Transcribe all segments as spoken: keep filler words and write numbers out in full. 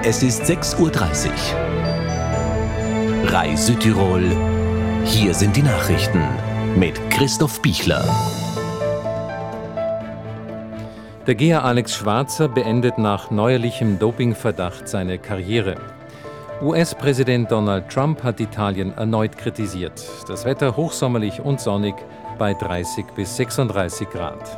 Es ist sechs Uhr dreißig. R A I Südtirol. Hier sind die Nachrichten mit Christoph Bichler. Der Geher Alex Schwarzer beendet nach neuerlichem Dopingverdacht seine Karriere. U S-Präsident Donald Trump hat Italien erneut kritisiert. Das Wetter hochsommerlich und sonnig bei dreißig bis sechsunddreißig Grad.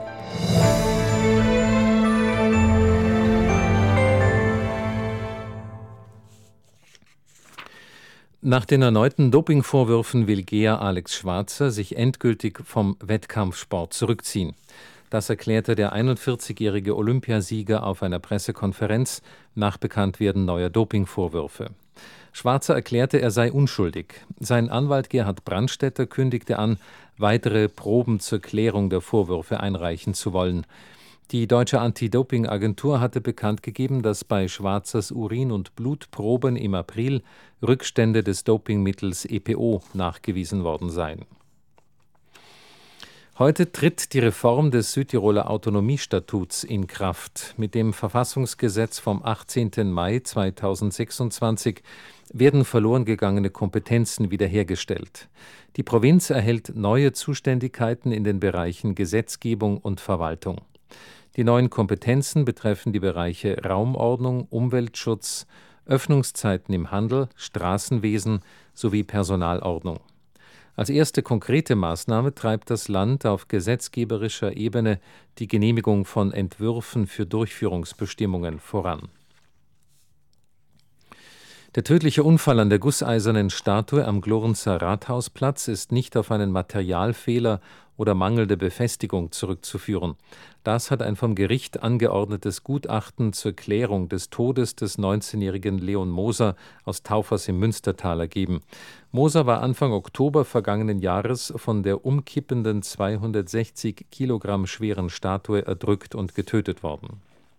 Nach den erneuten Dopingvorwürfen will Geher Alex Schwarzer sich endgültig vom Wettkampfsport zurückziehen. Das erklärte der einundvierzigjährige Olympiasieger auf einer Pressekonferenz nach Bekanntwerden neuer Dopingvorwürfe. Schwarzer erklärte, er sei unschuldig. Sein Anwalt Gerhard Brandstätter kündigte an, weitere Proben zur Klärung der Vorwürfe einreichen zu wollen. Die deutsche Anti-Doping-Agentur hatte bekannt gegeben, dass bei Schwarzers Urin- und Blutproben im April Rückstände des Dopingmittels E P O nachgewiesen worden seien. Heute tritt die Reform des Südtiroler Autonomiestatuts in Kraft. Mit dem Verfassungsgesetz vom achtzehnten Mai zweitausendsechsundzwanzig werden verloren gegangene Kompetenzen wiederhergestellt. Die Provinz erhält neue Zuständigkeiten in den Bereichen Gesetzgebung und Verwaltung. Die neuen Kompetenzen betreffen die Bereiche Raumordnung, Umweltschutz, Öffnungszeiten im Handel, Straßenwesen sowie Personalordnung. Als erste konkrete Maßnahme treibt das Land auf gesetzgeberischer Ebene die Genehmigung von Entwürfen für Durchführungsbestimmungen voran. Der tödliche Unfall an der gusseisernen Statue am Glorenzer Rathausplatz ist nicht auf einen Materialfehler oder mangelnde Befestigung zurückzuführen. Das hat ein vom Gericht angeordnetes Gutachten zur Klärung des Todes des neunzehnjährigen Leon Moser aus Taufers im Münstertal ergeben. Moser war Anfang Oktober vergangenen Jahres von der umkippenden zweihundertsechzig Kilogramm schweren Statue erdrückt und getötet worden.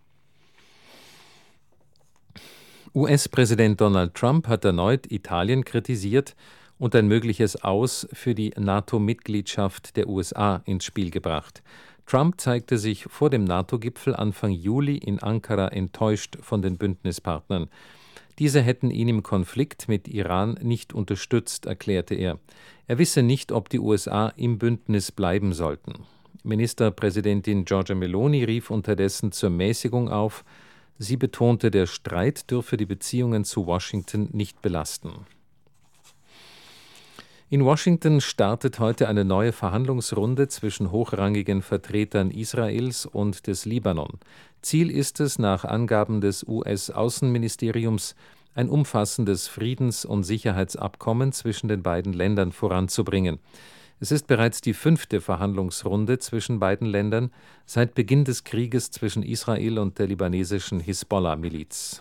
U S-Präsident Donald Trump hat erneut Italien kritisiert und ein mögliches Aus für die NATO-Mitgliedschaft der U S A ins Spiel gebracht. Trump zeigte sich vor dem NATO-Gipfel Anfang Juli in Ankara enttäuscht von den Bündnispartnern. Diese hätten ihn im Konflikt mit Iran nicht unterstützt, erklärte er. Er wisse nicht, ob die U S A im Bündnis bleiben sollten. Ministerpräsidentin Giorgia Meloni rief unterdessen zur Mäßigung auf. Sie betonte, der Streit dürfe die Beziehungen zu Washington nicht belasten. In Washington startet heute eine neue Verhandlungsrunde zwischen hochrangigen Vertretern Israels und des Libanon. Ziel ist es, nach Angaben des U S-Außenministeriums, ein umfassendes Friedens- und Sicherheitsabkommen zwischen den beiden Ländern voranzubringen. Es ist bereits die fünfte Verhandlungsrunde zwischen beiden Ländern seit Beginn des Krieges zwischen Israel und der libanesischen Hisbollah-Miliz.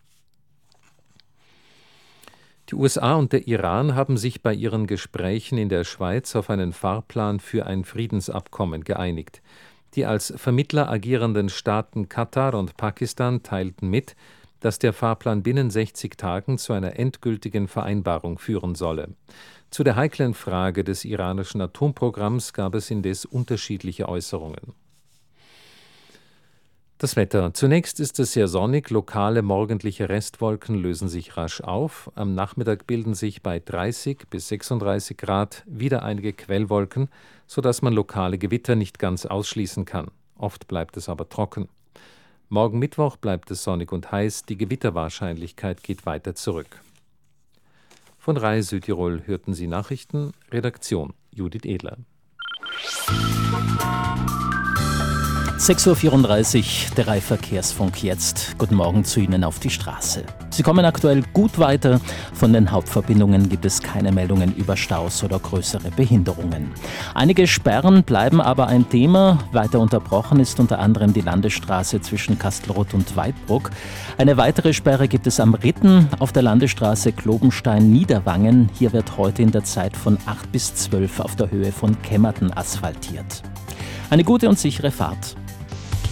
Die U S A und der Iran haben sich bei ihren Gesprächen in der Schweiz auf einen Fahrplan für ein Friedensabkommen geeinigt. Die als Vermittler agierenden Staaten Katar und Pakistan teilten mit, dass der Fahrplan binnen sechzig Tagen zu einer endgültigen Vereinbarung führen solle. Zu der heiklen Frage des iranischen Atomprogramms gab es indes unterschiedliche Äußerungen. Das Wetter. Zunächst ist es sehr sonnig, lokale morgendliche Restwolken lösen sich rasch auf. Am Nachmittag bilden sich bei dreißig bis sechsunddreißig Grad wieder einige Quellwolken, sodass man lokale Gewitter nicht ganz ausschließen kann. Oft bleibt es aber trocken. Morgen Mittwoch bleibt es sonnig und heiß, die Gewitterwahrscheinlichkeit geht weiter zurück. Von R A I Südtirol hörten Sie Nachrichten, Redaktion Judith Edler. sechs Uhr vierunddreißig, der R A I Verkehrsfunk jetzt. Guten Morgen zu Ihnen auf die Straße. Sie kommen aktuell gut weiter. Von den Hauptverbindungen gibt es keine Meldungen über Staus oder größere Behinderungen. Einige Sperren bleiben aber ein Thema. Weiter unterbrochen ist unter anderem die Landesstraße zwischen Kastelruth und Weidbruck. Eine weitere Sperre gibt es am Ritten auf der Landesstraße Globenstein-Niederwangen. Hier wird heute in der Zeit von acht bis zwölf auf der Höhe von Kemmerten asphaltiert. Eine gute und sichere Fahrt.